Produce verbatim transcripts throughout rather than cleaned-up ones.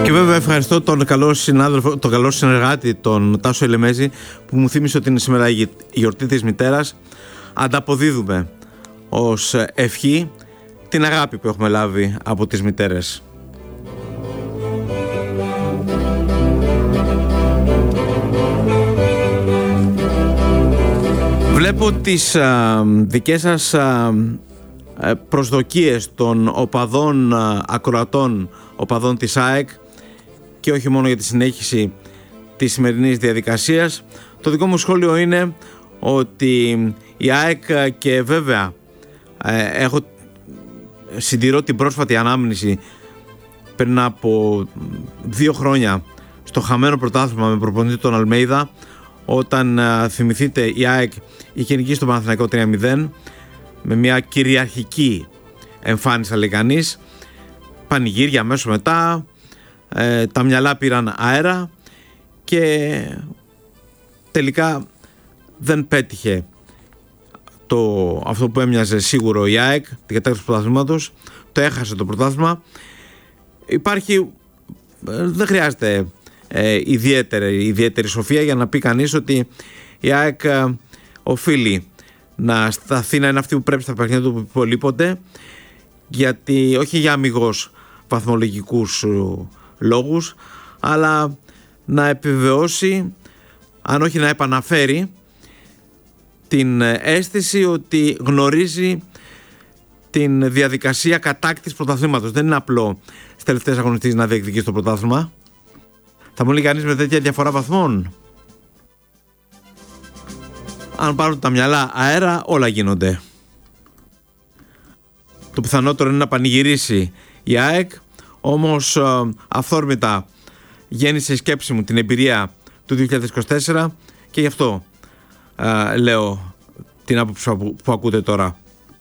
Και βέβαια ευχαριστώ τον καλό συνάδελφο, τον καλό συνεργάτη, τον Τάσο Ελεμέζη, που μου θύμισε ότι είναι σήμερα η γιορτή της μητέρας. Ανταποδίδουμε ως ευχή την αγάπη που έχουμε λάβει από τις μητέρες. Βλέπω τις α, δικές σας α, προσδοκίες των οπαδών, α, ακροατών οπαδών της ΑΕΚ, και όχι μόνο για τη συνέχιση της σημερινής διαδικασίας. Το δικό μου σχόλιο είναι ότι η ΑΕΚ, και βέβαια ε, έχω συντηρώ την πρόσφατη ανάμνηση πριν από δύο χρόνια στο χαμένο πρωτάθλημα με προπονητή τον Αλμέιδα, όταν α, θυμηθείτε η ΑΕΚ είχε νικήσει στο Παναθηναϊκό τρία μηδέν με μια κυριαρχική εμφάνιση, λέει κανείς, πανηγύρια αμέσως μετά, ε, τα μυαλά πήραν αέρα και τελικά δεν πέτυχε το, αυτό που έμοιαζε σίγουρο η ΑΕΚ, την κατάκτηση του πρωταθλήματος, το έχασε το πρωτάθλημα. Υπάρχει, δεν χρειάζεται ε, ιδιαίτερη, ιδιαίτερη σοφία για να πει κανείς ότι η ΑΕΚ ε, οφείλει να σταθεί να είναι αυτή που πρέπει στα παιχνίδια του που υπολείπονται, γιατί όχι για αμιγώς βαθμολογικούς λόγους, αλλά να επιβεβαιώσει, αν όχι να επαναφέρει, την αίσθηση ότι γνωρίζει την διαδικασία κατάκτησης πρωταθλήματος. Δεν είναι απλό στις τελευταίες αγωνιστικές να διεκδικήσει το πρωτάθλημα. Θα μου λέει κανείς, με τέτοια διαφορά βαθμών, αν πάρουν τα μυαλά αέρα, όλα γίνονται. Το πιθανότερο είναι να πανηγυρίσει η ΑΕΚ, όμως αυθόρμητα γέννησε η σκέψη μου την εμπειρία του δύο χιλιάδες είκοσι τέσσερα και γι' αυτό α, λέω την άποψη που, που ακούτε τώρα.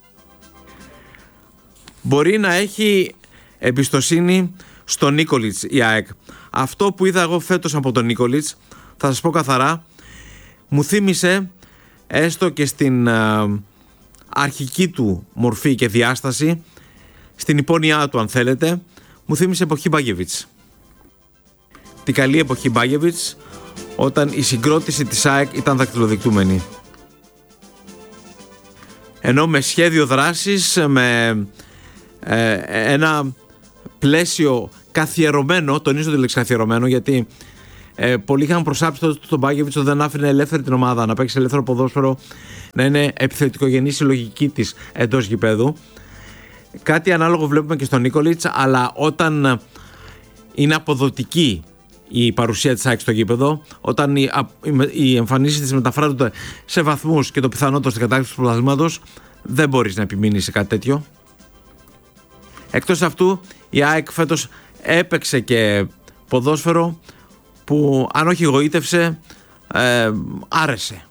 Μπορεί να έχει εμπιστοσύνη στον Νίκολιτς η ΑΕΚ. Αυτό που είδα εγώ φέτος από τον Νίκολιτς, θα σας πω καθαρά, μου θύμισε, έστω και στην α, αρχική του μορφή και διάσταση, στην υπόνοιά του αν θέλετε, μου θύμισε εποχή Μπάγεβιτς. Την καλή εποχή Μπάγεβιτς, όταν η συγκρότηση της ΑΕΚ ήταν δακτυλοδεικτούμενη. Ενώ με σχέδιο δράσης, με ε, ένα πλαίσιο καθιερωμένο, τονίζω τη λέξη καθιερωμένο, γιατί ε, πολλοί είχαν προσάψει τον το Μπάγεβιτς ότι δεν άφηνε ελεύθερη την ομάδα να παίξει ελεύθερο ποδόσφαιρο, να είναι επιθετικογενής η λογική της εντός γηπέδου. Κάτι ανάλογο βλέπουμε και στον Νίκολιτς, αλλά όταν είναι αποδοτική η παρουσία της ΑΕΚ στο γήπεδο, όταν οι, οι εμφανίσεις της μεταφράζονται σε βαθμούς και το πιθανότερο στην κατάκτηση του πρωταθλήματος, δεν μπορείς να επιμείνεις σε κάτι τέτοιο. Εκτός αυτού, η ΑΕΚ φέτος έπαιξε και ποδόσφαιρο που, αν όχι γοήτευσε, ε, άρεσε.